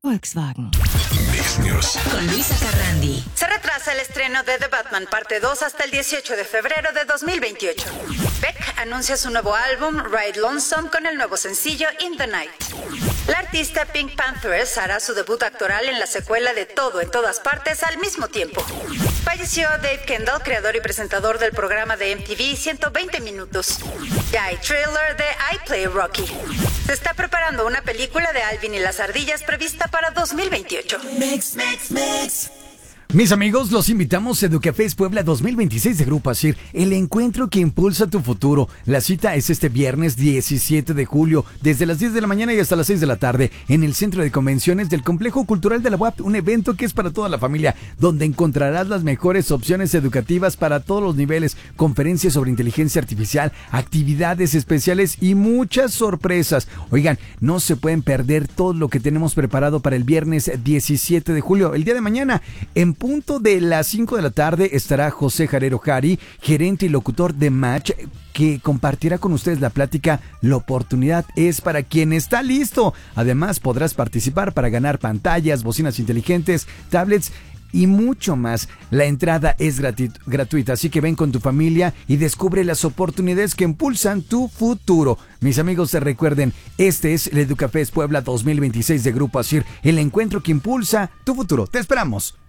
Volkswagen. News. Con Luisa Carrandi. Se retrasa el estreno de The Batman Parte 2 hasta el 18 de febrero de 2028. Beck anuncia su nuevo álbum, Ride Lonesome, con el nuevo sencillo In the Night. La artista Pink Panthers hará su debut actoral en la secuela de Todo en Todas Partes al mismo tiempo. Falleció Dave Kendall, creador y presentador del programa de MTV 120 Minutos. Ya hay trailer de I Play Rocky. Se está preparando una película de Alvin y las ardillas prevista para 2028. Mis amigos, los invitamos a Educafés Puebla 2026 de Grupo Asir, el encuentro que impulsa tu futuro. La cita es este viernes 17 de julio, desde las 10 de la mañana y hasta las 6 de la tarde, en el Centro de Convenciones del Complejo Cultural de la UAP, un evento que es para toda la familia, donde encontrarás las mejores opciones educativas para todos los niveles, conferencias sobre inteligencia artificial, actividades especiales y muchas sorpresas. Oigan, no se pueden perder todo lo que tenemos preparado para el viernes 17 de julio, el día de mañana, en punto de las 5 de la tarde estará José Jarero Jari, gerente y locutor de Match, que compartirá con ustedes la plática La oportunidad es para quien está listo. Además, podrás participar para ganar pantallas, bocinas inteligentes, tablets y mucho más. La entrada es gratuita, así que ven con tu familia y descubre las oportunidades que impulsan tu futuro. Mis amigos, se recuerden, este es el Educafés Puebla 2026 de Grupo Asir, el encuentro que impulsa tu futuro. ¡Te esperamos!